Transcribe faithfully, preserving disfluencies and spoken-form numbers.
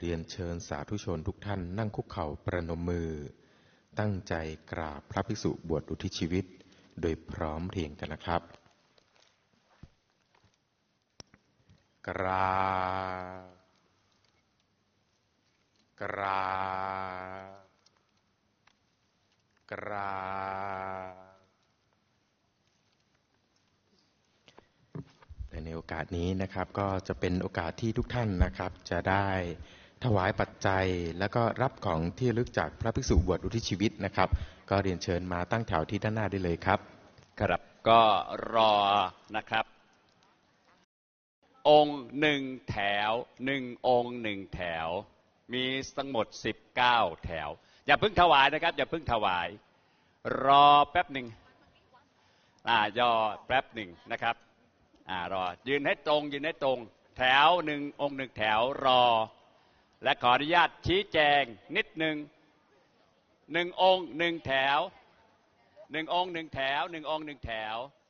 เรียนเชิญสาธุชนทุกท่านนั่งคุกเข่าประนมมือตั้งใจกราบพระภิกษุบวชอุทิศชีวิตโดยพร้อมเพรียงกันนะครับกราบกราบกราบในโอกาสนี้นะครับก็จะเป็นโอกาสที่ทุกท่านนะครับจะได้ถวายปัจจัยแล้วก็รับของที่ระลึกจากพระภิกษุบวชอุทิศชีวิตนะครับก็เรียนเชิญมาตั้งแถวที่ด้านหน้าได้เลยครับครับก็รอนะครับองค์หนึ่งแถวหนึ่งองค์หนึ่งแถวมีทั้งหมดสิบเก้าแถวอย่าเพิ่งถวายนะครับอย่าเพิ่งถวายรอแป๊บหนึ่งอ่ายอแป๊บหนึ่งนะครับอ่ารอยืนให้ตรงยืนให้ตรงแถวหนึ่งองค์หนึ่งแถวรอและขออนุญาตชี้แจงนิดหนึ่งหนึ่งองค์หนึ่งแถวหนึ่งองค์หนึ่งแถวหนึ่งองค์หนึ่งแถว